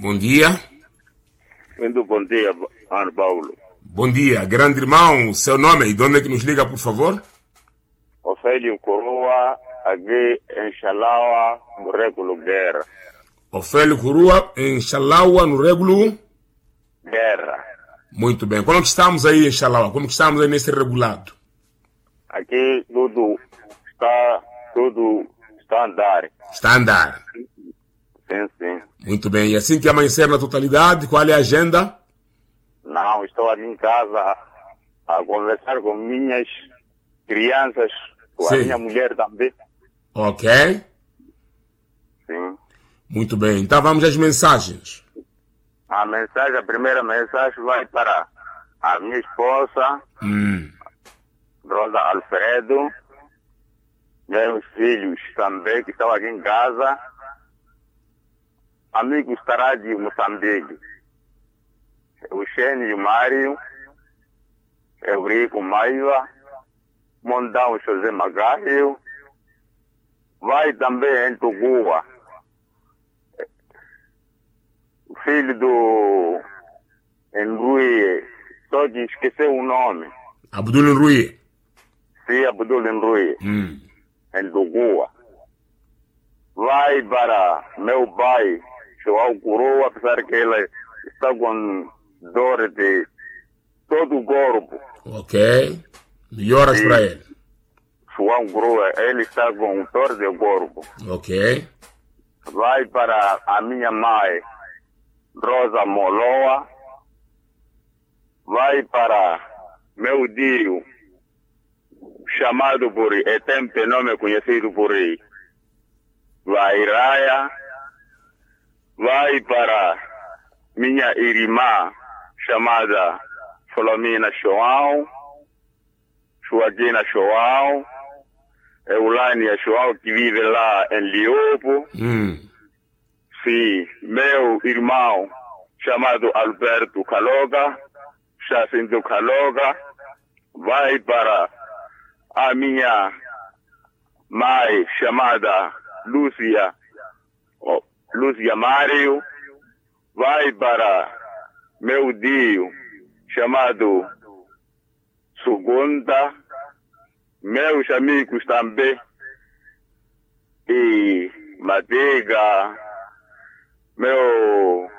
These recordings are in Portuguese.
Bom dia. Muito bom dia, Ana Paulo. Bom dia, grande irmão. Seu nome e de onde é que nos liga, por favor? Ofélio Coroa, aqui em Xalaua, no Régulo Guerra. Ofélio Curua, em Xalaua, no Régulo Guerra. Muito bem. Como que estamos aí em Xalaua? Como que estamos aí nesse regulado? Aqui tudo está a andar. Está a andar. Sim, sim. Muito bem. E assim que amanhecer na totalidade, qual é a agenda? Não, estou ali em casa a conversar com minhas crianças, com a Sim. minha mulher também. Ok. Sim. Muito bem. Então vamos às mensagens. A primeira mensagem vai para a minha esposa, Rosa Alfredo, meus filhos também, que estão aqui em casa, amigos estará de Moçambique, o Xene e o Mário, Eurico Maiva, Mondão José Magalho, vai também em Tugua, o filho do Henrui, só de esquecer o nome. Abdul Rui. Sim, Abdul Henrui, em Tugua. Vai para meu pai, João Coroa, apesar que ele está com dor de todo o corpo. Ok. Melhoras para ele. João Coroa, ele está com dor de corpo. Ok. Vai para a minha mãe, Rosa Moloa. Vai para meu tio, chamado por Etempe, nome conhecido por aí. Vai Raya. Vai para minha irmã, chamada Filomena João, Joaquina João, Eulânia João, que vive lá em Liopo. Sim, meu irmão, chamado Alberto Caloga, Jacinto Caloga. Vai para a minha mãe, chamada Lúcia Mário. Vai para meu tio, chamado Sugunda, meus amigos também, e Madiga, meu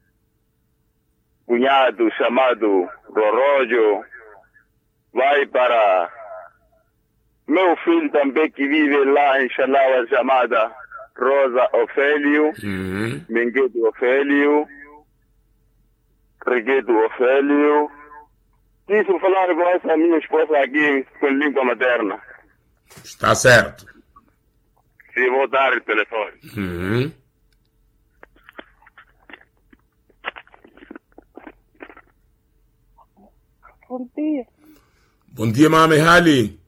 cunhado chamado Rorojo. Vai para meu filho também que vive lá em Xalaua, chamada Rosa Ofélio, Menguedo Ofélio, Reguedo Ofélio. Quis falar com essa minha esposa aqui com língua materna. Está certo. Se vou dar o telefone. Bom dia. Bom dia, Mame Hali.